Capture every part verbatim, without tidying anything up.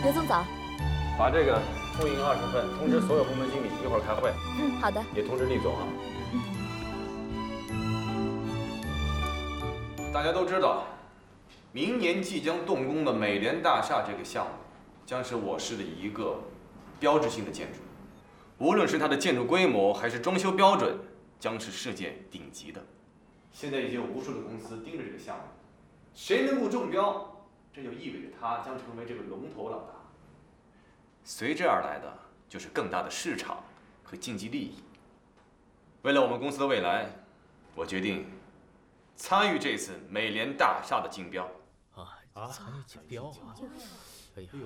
刘总早。 把这个复印二十份，通知所有部门经理，一会儿开会。 嗯，好的。 也通知厉总啊。大家都知道，明年即将动工的美联大厦这个项目，将是我市的一个标志性的建筑。无论是它的建筑规模，还是装修标准，将是世界顶级的。现在已经有无数的公司盯着这个项目，谁能够中标，这就意味着它将成为这个龙头老大。随之而来的就是更大的市场和经济利益。为了我们公司的未来，我决定参与这次美联大厦的竞标。 啊啊！参与竞标啊！哎呀，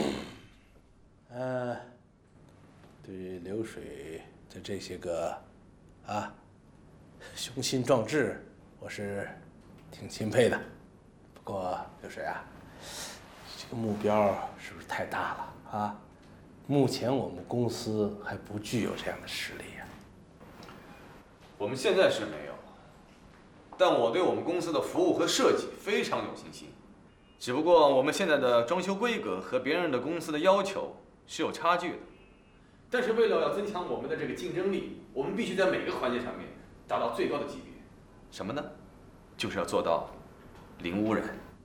呃，对流水的这些个啊雄心壮志，我是挺钦佩的。不过流水啊，这个目标是不是太大了啊？目前我们公司还不具有这样的实力呀。 我们现在是没有，但我对我们公司的服务和设计非常有信心。只不过我们现在的装修规格和别人的公司的要求是有差距的。但是为了要增强我们的这个竞争力，我们必须在每个环节上面达到最高的级别。什么呢？就是要做到零污染。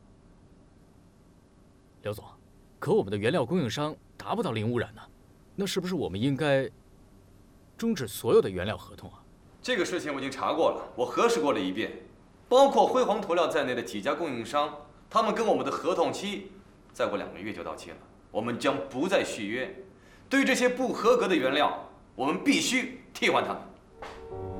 刘总，可我们的原料供应商达不到零污染呢，那是不是我们应该终止所有的原料合同啊？ 这个事情我已经查过了，我核实过了一遍，包括辉煌涂料在内的几家供应商，他们跟我们的合同期再过两个月就到期了，我们将不再续约。对于这些不合格的原料，我们必须替换它们。